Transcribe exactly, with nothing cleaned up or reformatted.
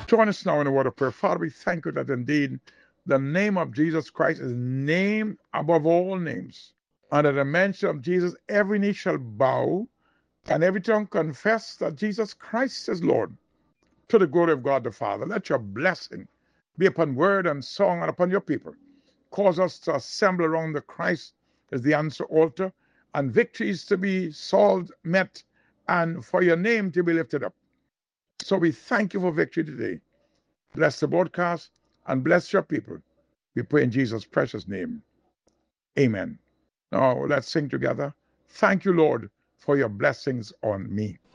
Join us now in a word of prayer. Father, we thank you that indeed the name of Jesus Christ is named above all names. And at the mention of Jesus, every knee shall bow and every tongue confess that Jesus Christ is Lord. To the glory of God the Father, let your blessing be upon word and song and upon your people. Cause us to assemble around the Christ as the answer altar, and victories to be solved, met, and for your name to be lifted up. So we thank you for victory today. Bless the broadcast and bless your people. We pray in Jesus' precious name. Amen. Now let's sing together. Thank you, Lord, for your blessings on me.